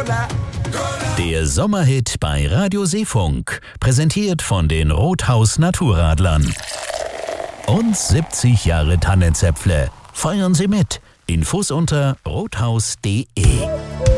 Der Sommerhit bei Radio Seefunk, präsentiert von den Rothaus Naturradlern. Und 70 Jahre Tannenzäpfle. Feiern Sie mit. Infos unter rothaus.de.